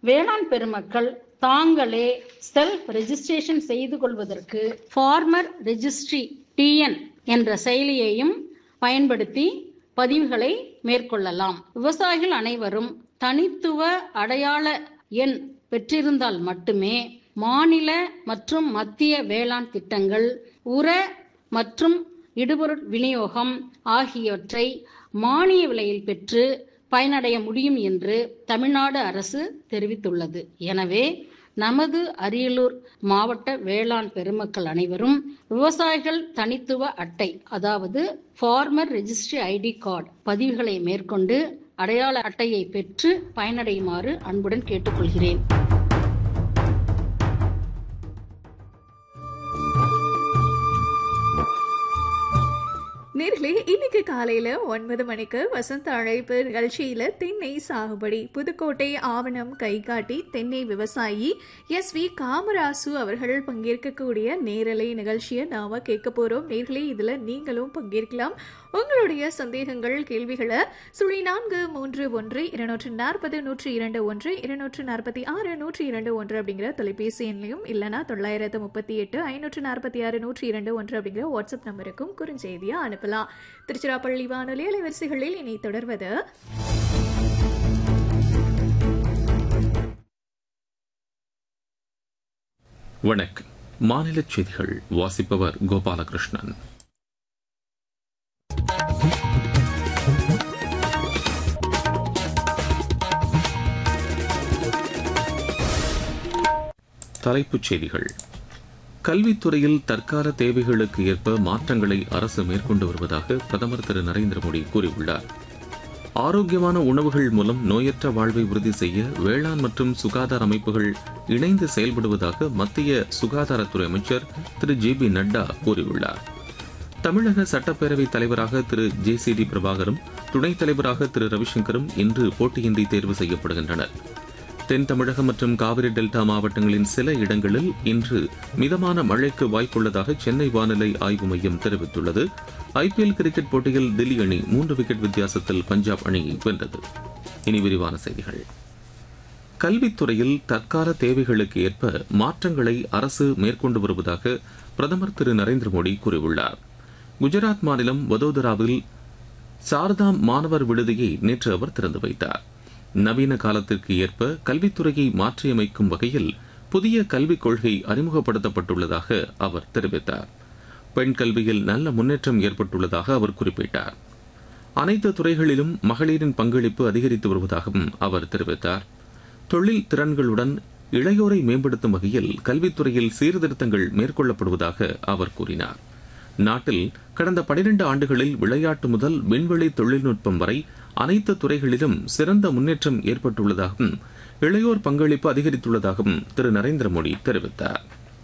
வேளாண் பெருமக்கள் தாங்களே செல்ஃப் ரெஜிஸ்ட்ரேஷன் செய்து கொள்வதற்கு ஃபார்மர் ரெஜிஸ்ட்ரி TN என்ற செயலியையும் பயன்படுத்தி பதிவுகளை மேற்கொள்ளலாம். விவசாயிகள் அனைவரும் தனித்துவ அடையாள எண் பெற்றிருந்தால் மட்டுமே மாநில மற்றும் மத்திய வேளாண் திட்டங்கள், உர மற்றும் இடுபொருள் விநியோகம் ஆகியவற்றை மானிய விலையில் பெற்று பயனடைய முடியும் என்று தமிழ்நாடு அரசு தெரிவித்துள்ளது. எனவே நமது அரியலூர் மாவட்ட வேளாண் பெருமக்கள் அனைவரும் விவசாயிகள் தனித்துவ அட்டை, அதாவது ஃபார்மர் ரெஜிஸ்ட்ரி ID கார்டு பதிவுகளை மேற்கொண்டு அடையாள அட்டையை பெற்று பயனடையுமாறு அன்புடன் கேட்டுக்கொள்கிறேன். நேர்களே, இன்னைக்கு காலையில 9 மணிக்கு வசந்த அழைப்பு நிகழ்ச்சியில தென்னை சாகுபடி புதுக்கோட்டை ஆவணம் கைகாட்டி தென்னை விவசாயி SV காமராசு அவர்கள் பங்கேற்கக்கூடிய நேரலை நிகழ்ச்சியை நாம கேட்க போறோம். நேர்களே, இதுல நீங்களும் பங்கேற்கலாம். உங்களுடைய சந்தேகங்கள், கேள்விகளை 0431-240-102-1 அப்படிங்கிற தொலைபேசி எண்ணையும் இல்லைனா 938-546-102 அப்படிங்கிற வாட்ஸ்அப் நம்பருக்கும் குறுஞ்செய்தியா அனுப்பலாம். திருச்சிராப்பள்ளி வானொலி அலைவரிசைகளில் இனி தொடர்வது வணக்கம். மாநில செய்திகள் வாசிப்பவர் கோபாலகிருஷ்ணன். தலைப்புச் செய்திகள். கல்வித்துறையில் தற்கால தேவைகளுக்கு ஏற்ப மாற்றங்களை அரசு மேற்கொண்டு வருவதாக பிரதமர் திரு நரேந்திர மோடி கூறியுள்ளார். ஆரோக்கியமான உணவுகள் மூலம் நோயற்ற வாழ்வை உறுதி செய்ய வேளாண் மற்றும் சுகாதார அமைப்புகள் இணைந்து செயல்படுவதாக மத்திய சுகாதாரத்துறை அமைச்சர் திரு JB நட்டா கூறியுள்ளார். தமிழக சட்டப்பேரவைத் தலைவராக திரு JCD பிரபாகரும் துணைத் தலைவராக திரு ரவிசங்கரும் இன்று போட்டியின்றி தேர்வு செய்யப்படுகின்றனர். தென் தமிழகம் மற்றும் காவிரி டெல்டா மாவட்டங்களின் சில இடங்களில் இன்று மிதமான மழைக்கு வாய்ப்புள்ளதாக சென்னை வானிலை ஆய்வு மையம் தெரிவித்துள்ளது. IPL கிரிக்கெட் போட்டியில் தில்லி அணி 3 விக்கெட் வித்தியாசத்தில் பஞ்சாப் அணியை வென்றது. இனி விரிவான செய்திகள். கல்வித்துறையில் தற்கால தேவைகளுக்கு ஏற்ப மாற்றங்களை அரசு மேற்கொண்டு வருவதாக பிரதமர் திரு நரேந்திர மோடி கூறியுள்ளார். குஜராத் மாநிலம் வதோதராவில் சாரதாம் மாணவர் விடுதியை நேற்று அவர் திறந்து வைத்தார். நவீன காலத்திற்கு ஏற்ப கல்வித்துறையை மாற்றியமைக்கும் வகையில் புதிய கல்விக் கொள்கை அறிமுகப்படுத்தப்பட்டுள்ளதாக அவர் தெரிவித்தார். பெண் கல்வியில் நல்ல முன்னேற்றம் ஏற்பட்டுள்ளதாக அவர் குறிப்பிட்டார். அனைத்து துறைகளிலும் மகளிரின் பங்களிப்பு அதிகரித்து வருவதாகவும் அவர் தெரிவித்தார். தொழில் திறன்களுடன் இளையோரை மேம்படுத்தும் வகையில் கல்வித்துறையில் சீர்திருத்தங்கள் மேற்கொள்ளப்படுவதாக அவர் கூறினார். நாட்டில் கடந்த 12 ஆண்டுகளில் விளையாட்டு முதல் விண்வெளி தொழில்நுட்பம் வரை அனைத்து துறைகளிலும் சிறந்த முன்னேற்றம் ஏற்பட்டுள்ளதாகவும் இளையோர் பங்களிப்பு அதிகரித்துள்ளதாகவும் திரு நரேந்திர மோடி தெரிவித்தார்.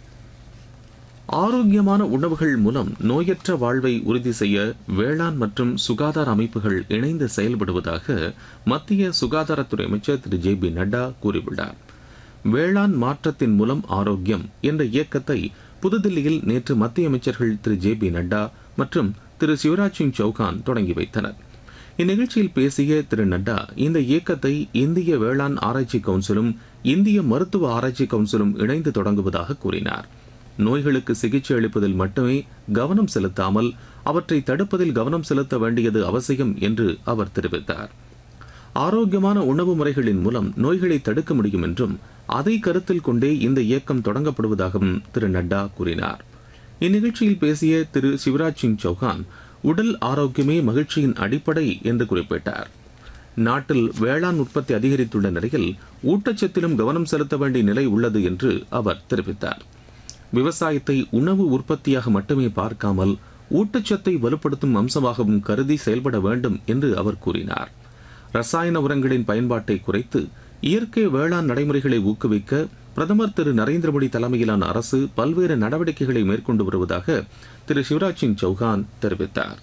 ஆரோக்கியமான உணவுகள் மூலம் நோயற்ற வாழ்வை உறுதி செய்ய வேளாண் மற்றும் சுகாதார அமைப்புகள் இணைந்து செயல்படுவதாக மத்திய சுகாதாரத்துறை அமைச்சர் திரு JB நட்டா கூறியுள்ளார். வேளாண் மாற்றத்தின் மூலம் ஆரோக்கியம் என்ற இயக்கத்தை புதுதில்லியில் நேற்று மத்திய அமைச்சர்கள் திரு JB நட்டா மற்றும் திரு சிவராஜ் சிங் சௌகான் தொடங்கி வைத்தனர். இந்நிகழ்ச்சியில் பேசிய திரு நட்டா இந்த இயக்கத்தை இந்திய வேளாண் ஆராய்ச்சி கவுன்சிலும் இந்திய மருத்துவ ஆராய்ச்சி கவுன்சிலும் இணைந்து தொடங்குவதாக கூறினார். நோய்களுக்கு சிகிச்சை அளிப்பதில் மட்டுமே கவனம் செலுத்தாமல் அவற்றை தடுப்பதில் கவனம் செலுத்த வேண்டியது அவசியம் என்று அவர் தெரிவித்தார். ஆரோக்கியமான உணவு முறைகளின் மூலம் நோய்களை தடுக்க முடியும் என்றும் அதை கருத்தில் கொண்டே இந்த இயக்கம் தொடங்கப்படுவதாகவும் திரு நட்டா கூறினார். இந்நிகழ்ச்சியில் பேசிய திரு சிவராஜ் சிங் சௌகான் உடல் ஆரோக்கியமே மகிழ்ச்சியின் அடிப்படை என்று குறிப்பிட்டார். நாட்டில் வேளாண் உற்பத்தி அதிகரித்துள்ள நிலையில் ஊட்டச்சத்திலும் கவனம் செலுத்த வேண்டிய நிலை உள்ளது என்று அவர் தெரிவித்தார். விவசாயத்தை உணவு உற்பத்தியாக மட்டுமே பார்க்காமல் ஊட்டச்சத்தை வலுப்படுத்தும் அம்சமாகவும் கருதி செயல்பட வேண்டும் என்று அவர் கூறினார். ரசாயன உரங்களின் பயன்பாட்டை குறைத்து இயற்கை வேளாண் நடைமுறைகளை ஊக்குவிக்க பிரதமர் திரு நரேந்திர மோடி தலைமையிலான அரசு பல்வேறு நடவடிக்கைகளை மேற்கொண்டு வருவதாக திரு சிவராஜ் சிங் சௌகான் தெரிவித்தார்.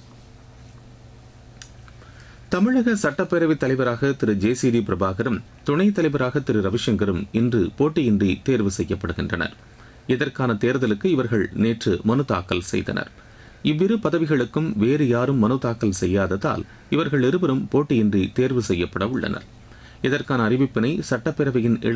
தமிழக சட்டப்பேரவைத் தலைவராக திரு JCD பிரபாகரும் துணைத் தலைவராக திரு ரவிசங்கரும் இன்று போட்டியின்றி தேர்வு செய்யப்படுகின்றனர். இதற்கான தேர்தலுக்கு இவர்கள் நேற்று மனு தாக்கல் செய்தனர். இவ்விரு பதவிகளுக்கும் வேறு யாரும் மனு தாக்கல் செய்யாததால் இவர்கள் இருவரும் போட்டியின்றி தேர்வு செய்யப்பட உள்ளனர். இதற்கான அறிவிப்பினை சட்டப்பேரவையின்